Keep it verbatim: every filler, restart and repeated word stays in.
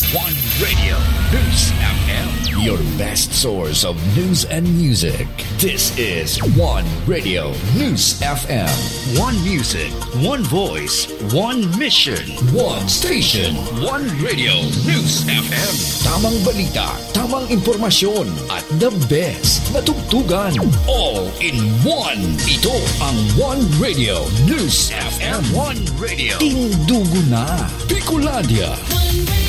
One Radio News F M. Your best source of news and music. This is One Radio News F M. One music, one voice, one mission, one station. One Radio News F M. Tamang balita, tamang impormasyon, at the best na tugtugan. All in one. Ito ang One Radio News F M. One Radio. Tindugo na. Bicolandia.